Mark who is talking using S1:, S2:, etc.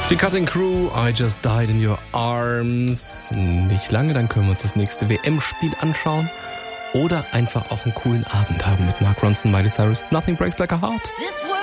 S1: Die Cutting Crew, I Just Died in Your Arms. Nicht lange, dann können wir uns das nächste WM-Spiel anschauen. Oder einfach auch einen coolen Abend haben mit Mark Ronson, Miley Cyrus. Nothing Breaks Like a Heart.
S2: This world